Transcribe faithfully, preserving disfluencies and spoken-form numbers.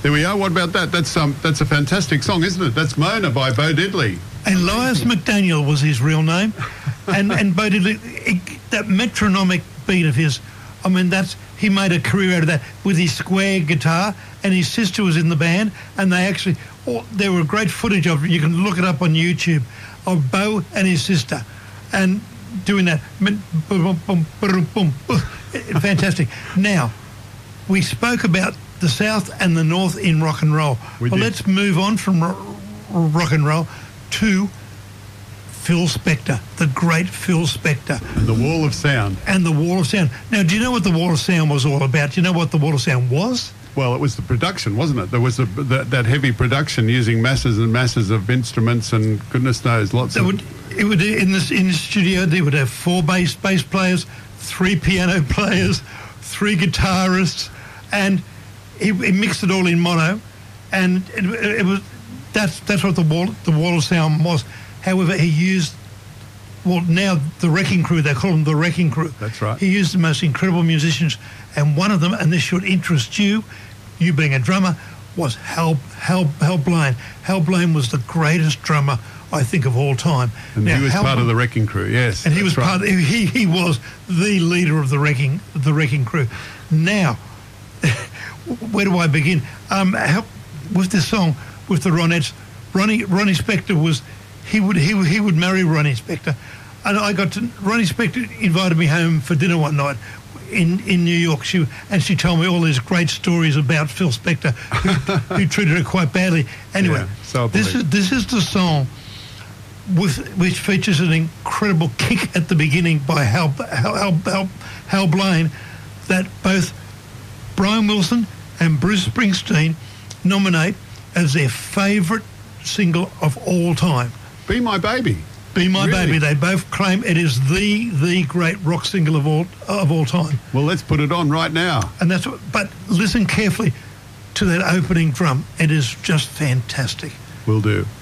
There we are. What about that? That's um, that's a fantastic song, isn't it? That's Mona by Bo Diddley. Elias McDaniel was his real name, and and Bo Diddley, it, that metronomic beat of his, I mean, that's he made a career out of that with his square guitar, and his sister was in the band, and they actually, oh, there were great footage of it. You can look it up on YouTube of Bo and his sister, and doing that. Fantastic. Now, we spoke about the South and the North in rock and roll. We well, did. let's move on from ro- rock and roll to Phil Spector, the great Phil Spector. And the Wall of Sound. And the Wall of Sound. Now, do you know what the Wall of Sound was all about? Do you know what the Wall of Sound was? Well, it was the production, wasn't it? There was a, that, that heavy production using masses and masses of instruments and goodness knows, lots They of... would, it would in this in the studio, they would have four bass bass players, three piano players, three guitarists, and he, he mixed it all in mono, and it, it was that's that's what the wall the Wall of Sound was. However, he used, well, now the Wrecking Crew, they call them the Wrecking Crew. That's right. He used the most incredible musicians, and one of them, and this should interest you, you being a drummer, was Hal Hal Hal Blaine. Hal Blaine was the greatest drummer, I think, of all time. And now, he was Hal, part of the Wrecking Crew, yes. and he was that's part. right. Of, he he was the leader of the Wrecking the Wrecking Crew. Now, where do I begin? Um, how, with this song, with the Ronettes, Ronnie Ronnie Spector was. He would he would he would marry Ronnie Spector, and I got to Ronnie Spector invited me home for dinner one night in, in New York. She and she told me all these great stories about Phil Spector, who, who treated her quite badly. Anyway, Yeah, so I this is believe. this is the song with which features an incredible kick at the beginning by Hal Hal Hal, Hal, Hal Blaine that both Brian Wilson and Bruce Springsteen nominate as their favourite single of all time. Be My Baby. Be My Really? Baby. They both claim it is the the great rock single of all of all time. Well, let's put it on right now. And that's what, but listen carefully to that opening drum. It is just fantastic. Will do.